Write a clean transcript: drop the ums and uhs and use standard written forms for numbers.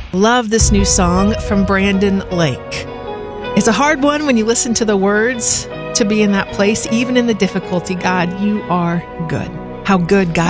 Love this new song from Brandon Lake. It's a hard one when you listen to the words, to be in that place, even in the difficulty. God, you are good. How good God